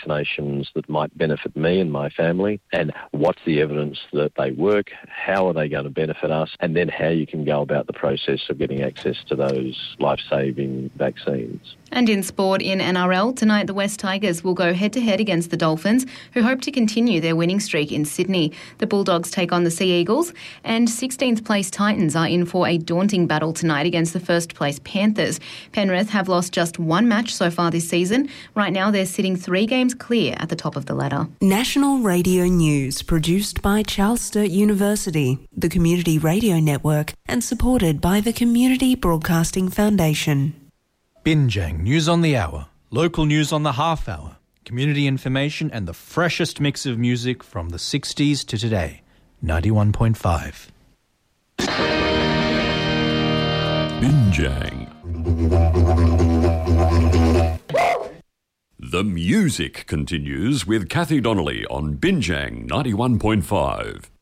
vaccinations that might benefit me and my family, and what's the evidence that they work, how are they going to benefit us, and then how you can go about the process of getting access to those life-saving vaccines. And in sport in NRL, tonight the West Tigers will go head-to-head against the Dolphins, who hope to continue their winning streak in Sydney. The Bulldogs take on the Sea Eagles, and 16th place Titans are in for a daunting battle tonight against the first place Panthers. Penrith have lost just one match so far this season. Right now they're sitting 3 games clear at the top of the ladder. National Radio News, produced by Charles Sturt University, the Community Radio Network, and supported by the Community Broadcasting Foundation. Binjang News on the Hour, local news on the half hour, community information and the freshest mix of music from the 60s to today. 91.5. Binjang. The music continues with Kathy Donnelly on Binjang 91.5.